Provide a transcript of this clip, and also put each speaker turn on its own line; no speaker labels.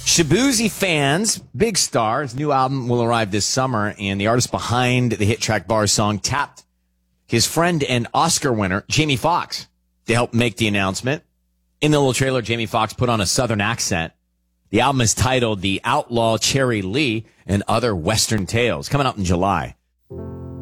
Shaboozey fans, Big Star, his new album will arrive this summer, and the artist behind the hit track Bar song tapped his friend and Oscar winner, Jamie Foxx, to help make the announcement. In the little trailer, Jamie Foxx put on a Southern accent. The album is titled The Outlaw Cherry Lee and Other Western Tales, coming out in July.